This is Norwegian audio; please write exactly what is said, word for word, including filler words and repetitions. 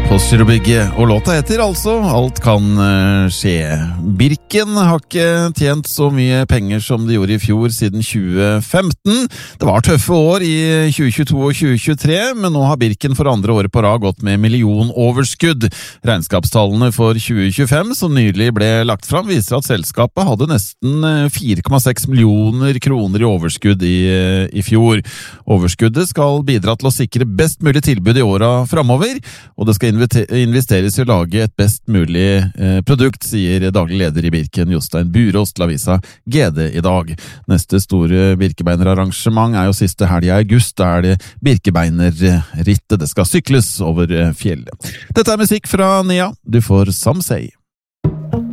Postgirobygget og bygge, og låta heter altså Alt kan uh, skje. Birken har ikke tjent så mye penger som de gjorde i fjor siden tjue femten. Det var tøffe år i tjue tjueto og tjue tjuetre, men nå har Birken for andre året på rad gått med millionoverskudd. Regnskapstallene for tjue tjuefem, som nylig ble lagt fram, viser at selskapet hadde nesten fire komma seks millioner kroner i overskudd i, i fjor. Overskuddet skal bidra til å sikre best mulig tilbud i åra fremover, og det skal investeres i å lage et best mulig eh, produkt, sier daglig leder i Birken, Jostein Burås, til avisa G D i dag. Neste store Birkebeinerarrangement er jo siste helg i august, da er det Birkebeinerrittet. Det skal sykles over fjellet. Dette er musikk fra Nea. Du får Some Say.